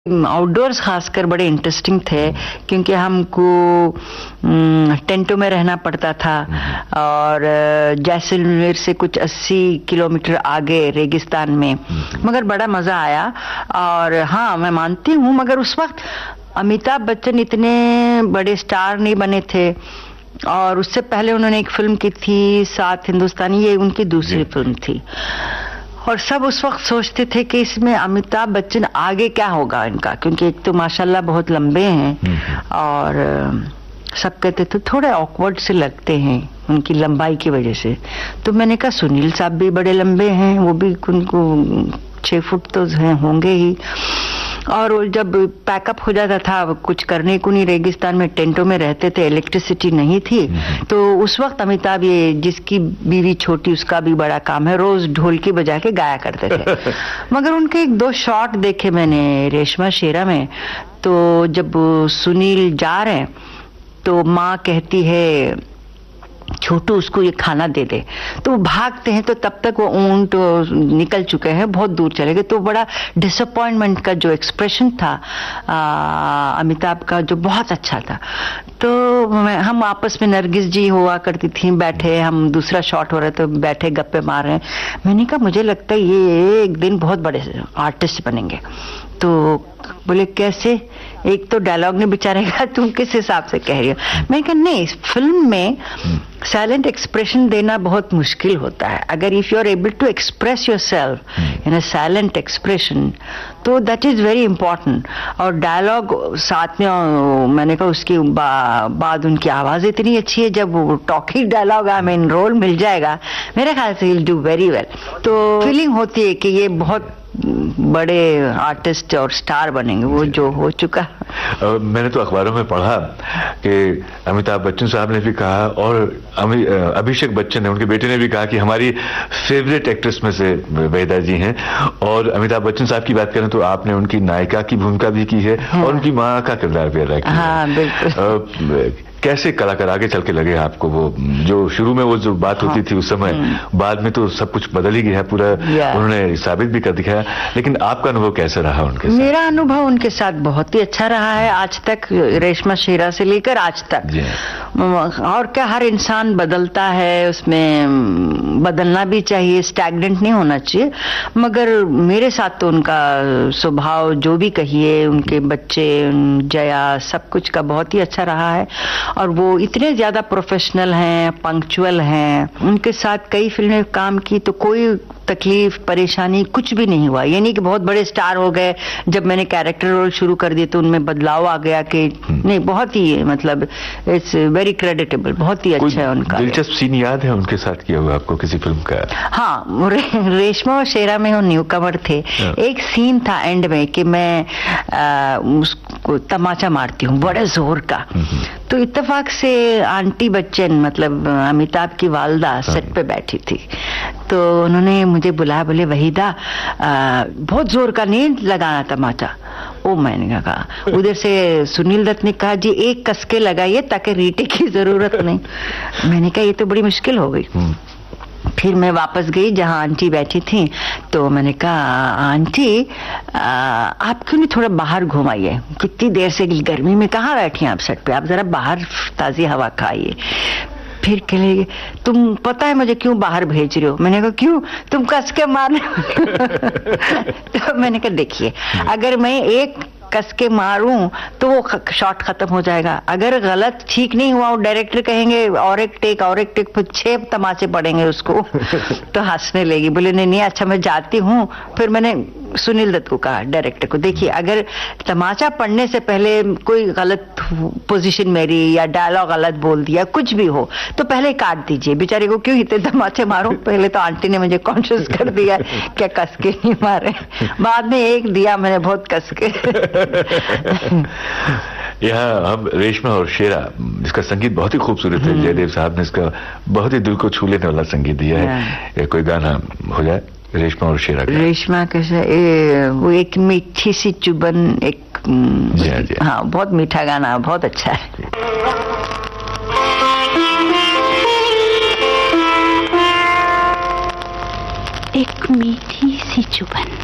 Outdoors खासकर बड़े interesting थे क्योंकि हमको टेंटों में रहना पड़ता था और जैसलमेर से कुछ 80 किलोमीटर आगे रेगिस्तान में, मगर बड़ा मजा आया। और हाँ, मैं मानती हूँ, मगर उस वक्त अमिताभ बच्चन इतने बड़े स्टार नहीं बने थे और उससे पहले उन्होंने एक फिल्म की थी सात हिंदुस्तानी, ये उनकी दूसरी फिल्म थी और सब उस वक्त सोचते थे कि इसमें अमिताभ बच्चन आगे क्या होगा इनका, क्योंकि एक तो माशाल्लाह बहुत लंबे हैं और सब कहते थे थोड़े ऑकवर्ड से लगते हैं उनकी लंबाई की वजह से। तो मैंने कहा सुनील साहब भी बड़े लंबे हैं, वो भी उनको 6 फुट तो होंगे ही। और जब पैकअप हो जाता था, कुछ करने को नहीं, रेगिस्तान में टेंटों में रहते थे, इलेक्ट्रिसिटी नहीं थी, तो उस वक्त अमिताभ, ये जिसकी बीवी छोटी उसका भी बड़ा काम है, रोज ढोलकी बजा के गाया करते थे। मगर उनके 1-2 शॉट देखे मैंने रेशमा शेरा में, तो जब सुनील जा रहे हैं तो माँ कहती है छोटू उसको ये खाना दे दे, तो वो भागते हैं, तो तब तक वो ऊंट निकल चुके हैं, बहुत दूर चले गए। तो बड़ा डिसअपॉइंटमेंट का जो एक्सप्रेशन था अमिताभ का, जो बहुत अच्छा था। तो हम आपस में, नरगिस जी हुआ करती थी, बैठे, हम दूसरा शॉट हो रहा था, बैठे गप्पे मार रहे हैं। मैंने कहा मुझे लगता है ये एक दिन बहुत बड़े आर्टिस्ट बनेंगे। तो बोले कैसे? एक तो डायलॉग ने बेचारे का, तुम किस हिसाब से कह रही हो? मैंने कहा नहीं, फिल्म में साइलेंट एक्सप्रेशन देना बहुत मुश्किल होता है। अगर if you are able to express yourself in a silent expression, तो दैट इज वेरी इंपॉर्टेंट। और डायलॉग साथ में, मैंने कहा उसके बाद उनकी आवाज इतनी अच्छी है, जब वो टॉकिंग डायलॉग हमें रोल मिल जाएगा, मेरे ख्याल से विल डू वेरी वेल। तो फीलिंग होती है कि ये बहुत बड़े आर्टिस्ट और स्टार बनेंगे, वो जो हो चुका। मैंने तो अखबारों में पढ़ा कि अमिताभ बच्चन साहब ने भी कहा और अभिषेक बच्चन ने, उनके बेटे ने भी कहा कि हमारी फेवरेट एक्ट्रेस में से वहीदा जी हैं। और अमिताभ बच्चन साहब की बात करें तो आपने उनकी नायिका की भूमिका भी की है, हाँ। और उनकी माँ का किरदार भी अदा किया। हाँ, बिल्कुल। कैसे कलाकार आगे चल के लगे आपको? वो जो शुरू में वो जो बात होती थी उस समय, बाद में तो सब कुछ बदल ही गया है पूरा, उन्होंने साबित भी कर दिखाया। लेकिन आपका अनुभव कैसा रहा उनके साथ? मेरा अनुभव उनके साथ बहुत ही अच्छा रहा है आज तक, रेशमा शेरा से लेकर आज तक। और क्या, हर इंसान बदलता है, उसमें बदलना भी चाहिए, स्टैग्नेंट नहीं होना चाहिए। मगर मेरे साथ तो उनका स्वभाव, जो भी कहिए, उनके बच्चे, जया, सब कुछ का बहुत ही अच्छा रहा है। और वो इतने ज्यादा प्रोफेशनल हैं, पंक्चुअल हैं। उनके साथ कई फिल्में काम की तो कोई तकलीफ परेशानी कुछ भी नहीं हुआ। यानी कि बहुत बड़े स्टार हो गए, जब मैंने कैरेक्टर रोल शुरू कर दिए तो उनमें बदलाव आ गया कि नहीं, बहुत ही, मतलब इट्स वेरी क्रेडिटेबल, बहुत ही अच्छा है उनका। दिलचस्प सीन याद है उनके साथ किया हुआ आपको किसी फिल्म का? हाँ, रेशमा और शेरा में वो न्यू कमर थे। एक सीन था एंड में कि मैं उसको तमाचा मारती हूँ बड़े जोर का, तो इत्तेफाक से आंटी बच्चन, मतलब अमिताभ की वालदा, सेट पे बैठी थी, तो उन्होंने मुझे बुलाया, बोले वहीदा बहुत जोर का नहीं लगाना तमाचा। ओ, मैंने कहा, उधर से सुनील दत्त ने कहा जी एक कसके लगाइए ताकि रीटे की जरूरत नहीं। मैंने कहा ये तो बड़ी मुश्किल हो गई। फिर मैं वापस गई जहां आंटी बैठी थी, तो मैंने कहा आंटी आप क्यों नहीं थोड़ा बाहर घुमाइए, कितनी देर से गर्मी में कहाँ बैठी हैं आप सेट पे, आप जरा बाहर ताजी हवा खाइए। फिर कहेंगे तुम पता है मुझे क्यों बाहर भेज रहे हो? मैंने कहा क्यों, तुम कस के मारने। तो मैंने कहा देखिए, अगर मैं एक कस के मारूं तो वो शॉट खत्म हो जाएगा, अगर गलत ठीक नहीं हुआ, वो डायरेक्टर कहेंगे और एक टेक, फिर 6 तमाचे पड़ेंगे उसको। तो हंसने लगी, बोले नहीं अच्छा मैं जाती हूँ। फिर मैंने सुनील दत्त को कहा, डायरेक्टर को, देखिए अगर तमाचा पड़ने से पहले कोई गलत पोजीशन मेरी या डायलॉग गलत बोल दिया, कुछ भी हो, तो पहले काट दीजिए, बेचारे को क्यों इतने तमाचे मारूं। पहले तो आंटी ने मुझे कॉन्शियस कर दिया क्या कस के नहीं मारे, बाद में एक दिया मैंने बहुत कस के। यहाँ हम रेशमा और शेरा, जिसका संगीत बहुत ही खूबसूरत है, जयदेव साहब ने इसका बहुत ही दिल को छू लेने वाला संगीत दिया है। कोई गाना हो जाए रेशमा और शेरा का? रेशमा कैसा, वो एक मीठी सी चुबन, एक जी। हाँ, बहुत मीठा गाना, बहुत अच्छा है। एक मीठी सी चुबन,